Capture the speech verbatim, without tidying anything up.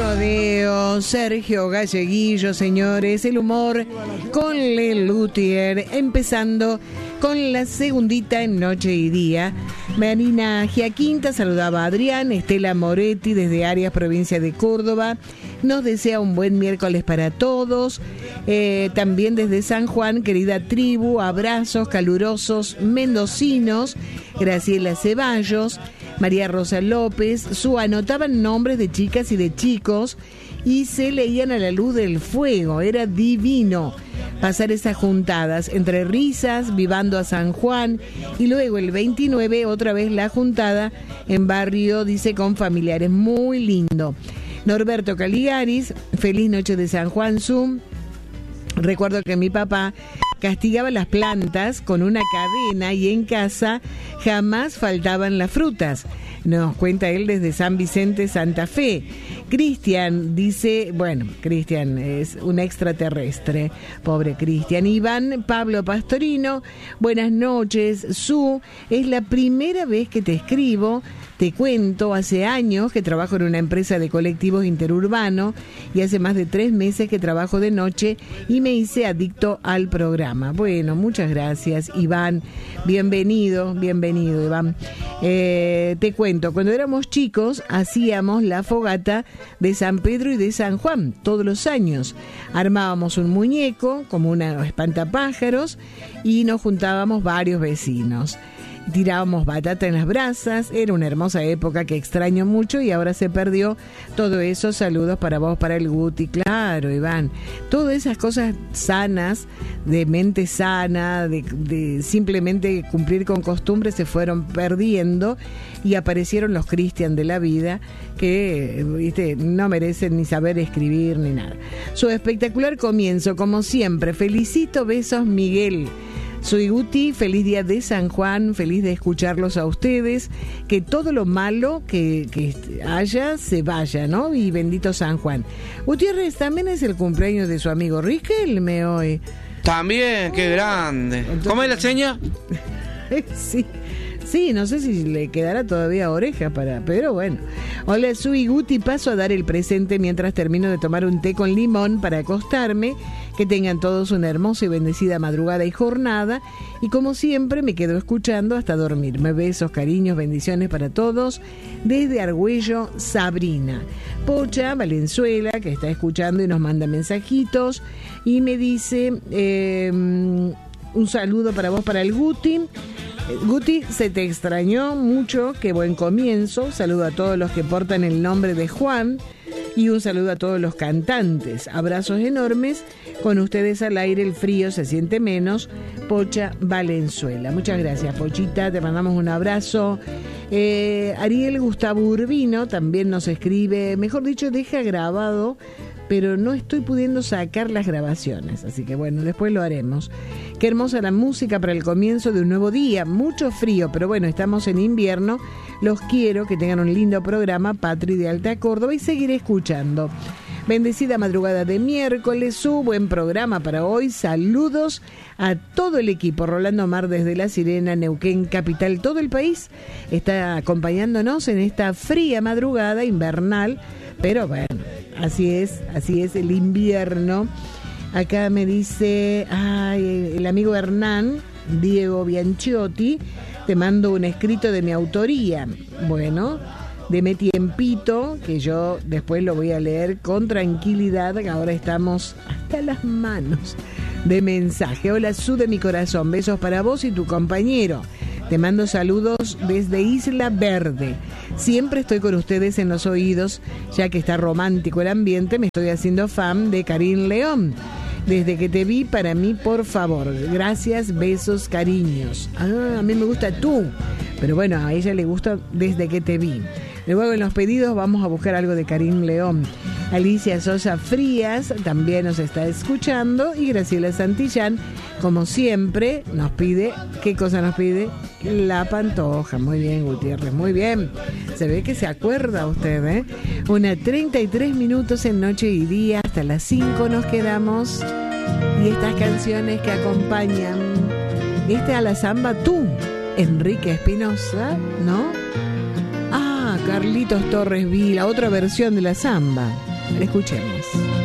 Rodeo, Sergio Galleguillo, señores, el humor con Lelutier, empezando con la segundita en Noche y Día. Marina Giaquinta saludaba a Adrián, Estela Moretti desde Arias, provincia de Córdoba, nos desea un buen miércoles para todos. Eh, también desde San Juan, querida tribu, abrazos calurosos mendocinos. Graciela Ceballos, María Rosa López, su anotaban nombres de chicas y de chicos y se leían a la luz del fuego. Era divino pasar esas juntadas entre risas, vivando a San Juan, y luego el veintinueve otra vez la juntada en barrio, dice, con familiares. Muy lindo. Norberto Caligaris, feliz noche de San Juan, Zoom. Recuerdo que mi papá castigaba las plantas con una cadena y en casa jamás faltaban las frutas. Nos cuenta él desde San Vicente, Santa Fe. Cristian dice, bueno, Cristian es un extraterrestre, pobre Cristian. Iván Pablo Pastorino, buenas noches, Su, es la primera vez que te escribo. Te cuento, hace años que trabajo en una empresa de colectivos interurbano y hace más de tres meses que trabajo de noche y me hice adicto al programa. Bueno, muchas gracias, Iván. Bienvenido, bienvenido, Iván. Eh, te cuento, cuando éramos chicos hacíamos la fogata de San Pedro y de San Juan todos los años. Armábamos un muñeco como una espantapájaros y nos juntábamos varios vecinos. Tirábamos batata en las brasas, era una hermosa época que extraño mucho y ahora se perdió todo eso. Saludos para vos, para el Guti, claro, Iván. Todas esas cosas sanas, de mente sana, de, de simplemente cumplir con costumbres, se fueron perdiendo y aparecieron los Cristian de la vida que, viste, no merecen ni saber escribir ni nada. Su espectacular comienzo, como siempre. Felicito, besos, Miguel. Soy Guti, feliz día de San Juan, feliz de escucharlos a ustedes, que todo lo malo que, que haya se vaya, ¿no? Y bendito San Juan. Gutiérrez, también es el cumpleaños de su amigo Riquelme hoy. También, qué grande. Entonces, ¿cómo es la seña? Sí. Sí, no sé si le quedará todavía oreja para... Pero bueno. Hola, soy Guti, paso a dar el presente mientras termino de tomar un té con limón para acostarme. Que tengan todos una hermosa y bendecida madrugada y jornada. Y como siempre me quedo escuchando hasta dormirme. Besos, cariños, bendiciones para todos. Desde Argüello, Sabrina. Pocha Valenzuela, que está escuchando y nos manda mensajitos. Y me dice... Eh, un saludo para vos, para el Guti. Guti, se te extrañó mucho, qué buen comienzo. Saludo a todos los que portan el nombre de Juan y un saludo a todos los cantantes. Abrazos enormes, con ustedes al aire el frío se siente menos. Pocha Valenzuela. Muchas gracias, Pochita, te mandamos un abrazo. Eh, Ariel Gustavo Urbino también nos escribe, mejor dicho, deja grabado, pero no estoy pudiendo sacar las grabaciones, así que bueno, después lo haremos. Qué hermosa la música para el comienzo de un nuevo día, mucho frío, pero bueno, estamos en invierno. Los quiero, que tengan un lindo programa, Patri de Alta Córdoba, y seguiré escuchando. Bendecida madrugada de miércoles, su buen programa para hoy. Saludos a todo el equipo. Rolando Mar desde La Sirena, Neuquén, capital, todo el país está acompañándonos en esta fría madrugada invernal, pero bueno, así es, así es el invierno. Acá me dice, ay, el amigo Hernán, Diego Bianchiotti, te mando un escrito de mi autoría. Bueno, deme tiempito, que yo después lo voy a leer con tranquilidad, que ahora estamos hasta las manos de mensaje. Hola, Su de mi corazón, besos para vos y tu compañero. Te mando saludos desde Isla Verde. Siempre estoy con ustedes en los oídos, ya que está romántico el ambiente. Me estoy haciendo fan de Karim León. Desde que te vi, para mí, por favor. Gracias, besos, cariños. Ah, a mí me gusta tú. Pero bueno, a ella le gusta desde que te vi. Luego en los pedidos vamos a buscar algo de Karim León. Alicia Sosa Frías también nos está escuchando. Y Graciela Santillán, como siempre, nos pide... ¿Qué cosa nos pide? La Pantoja. Muy bien, Gutiérrez, muy bien. Se ve que se acuerda usted, ¿eh? Una treinta y tres minutos en Noche y Día. Hasta las cinco nos quedamos. Y estas canciones que acompañan... Este a la samba, tú, Enrique Espinosa, ¿no? Ah, Carlitos Torres Vila, otra versión de la samba. Escuchemos.